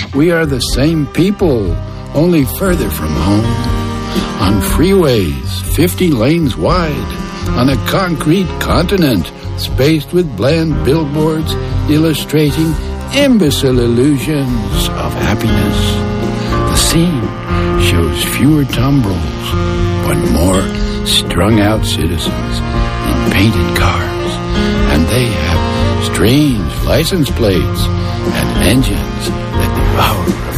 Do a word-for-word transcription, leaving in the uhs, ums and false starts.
We are the same people, only further from home. On freeways, fifty lanes wide, on a concrete continent, spaced with bland billboards illustrating imbecile illusions of happiness. The scene shows fewer tumbrils, but more strung-out citizens in painted cars, and they have strange license plates and engines that devour